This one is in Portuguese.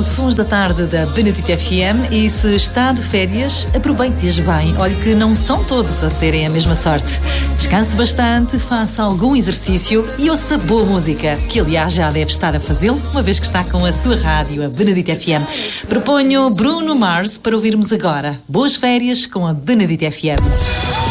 no Sons da Tarde da Benedita FM e se está de férias, aproveite-as bem. Olhe que não são todos a terem a mesma sorte. Descanse bastante, faça algum exercício e ouça boa música, que aliás já deve estar a fazê-lo, uma vez que está com a sua rádio, a Benedita FM. Proponho Bruno Mars para ouvirmos agora. Boas férias com a Benedita FM.